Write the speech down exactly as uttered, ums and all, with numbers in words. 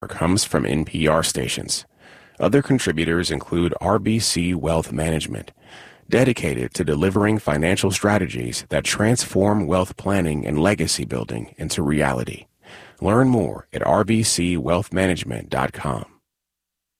comes from N P R stations. Other contributors include R B C Wealth Management, dedicated to delivering financial strategies that transform wealth planning and legacy building into reality. Learn more at r b c wealth management dot com.